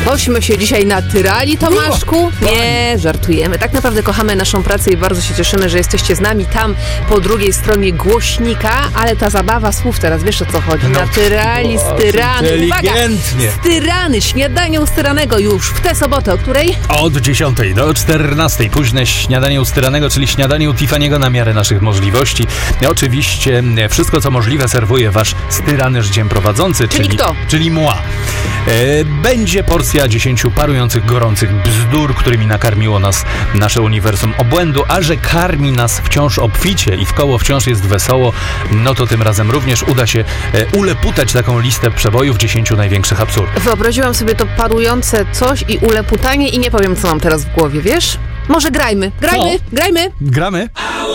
Bośmy się dzisiaj natyrali, Tomaszku? Nie, żartujemy. Tak naprawdę kochamy naszą pracę i bardzo się cieszymy, że jesteście z nami tam po drugiej stronie głośnika, ale ta zabawa słów teraz, wiesz o co chodzi? Natyrali, styrany. Uwaga! Styrany, śniadanie ustyranego już w tę sobotę, o której? Od 10 do 14. Późne śniadanie ustyranego, czyli śniadanie u Tiffany'ego na miarę naszych możliwości. Oczywiście wszystko, co możliwe, serwuje wasz styrany życiem prowadzący, Czyli kto? Czyli moi. Będzie porcja 10 parujących, gorących bzdur, którymi nakarmiło nas nasze uniwersum obłędu, a że karmi nas wciąż obficie i wkoło wciąż jest wesoło, no to tym razem również uda się uleputać taką listę przebojów 10 największych absurdów. Wyobraziłam sobie to parujące coś i uleputanie i nie powiem, co mam teraz w głowie, wiesz? Może grajmy. Gramy?